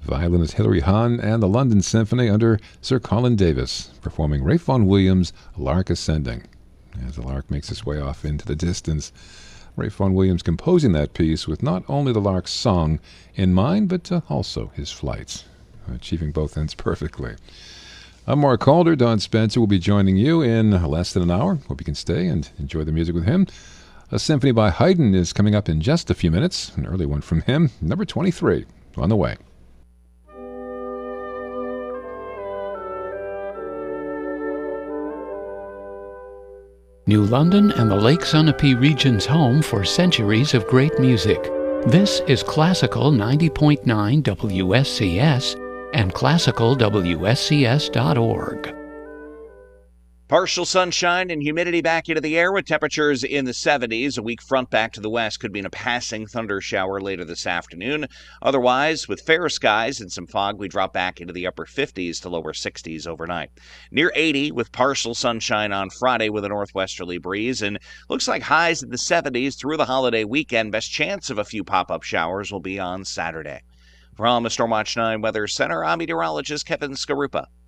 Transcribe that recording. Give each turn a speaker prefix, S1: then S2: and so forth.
S1: Violinist Hilary Hahn and the London Symphony under Sir Colin Davis, performing Ralph Vaughan Williams' Lark Ascending. As the lark makes its way off into the distance, Ralph Vaughan Williams composing that piece with not only the lark's song in mind, but also his flights, achieving both ends perfectly. I'm Mark Calder. Don Spencer will be joining you in less than an hour. Hope you can stay and enjoy the music with him. A symphony by Haydn is coming up in just a few minutes. An early one from him, number 23, on the way.
S2: New London and the Lake Sunapee region's home for centuries of great music. This is Classical 90.9 WSCS and classicalwscs.org.
S3: Partial sunshine and humidity back into the air with temperatures in the 70s. A weak front back to the west could mean a passing thunder shower later this afternoon. Otherwise, with fair skies and some fog, we drop back into the upper 50s to lower 60s overnight. Near 80 with partial sunshine on Friday with a northwesterly breeze, and looks like highs in the 70s through the holiday weekend. Best chance of a few pop-up showers will be on Saturday. From the Stormwatch 9 Weather Center, I'm meteorologist Kevin Skarupa.